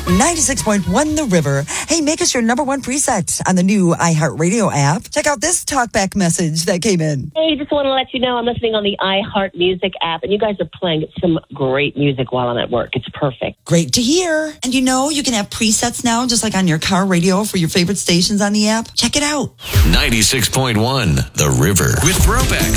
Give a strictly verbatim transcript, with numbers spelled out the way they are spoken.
ninety-six point one The River. Hey, make us your number one preset on the new iHeartRadio app. Check out this talkback message that came in. Hey, just want to let you know I'm listening on the iHeart Music app, and you guys are playing some great music while I'm at work. It's perfect. Great to hear. And you know, you can have presets now, just like on your car radio for your favorite stations on the app. Check it out. ninety-six point one The River with Throwbacks.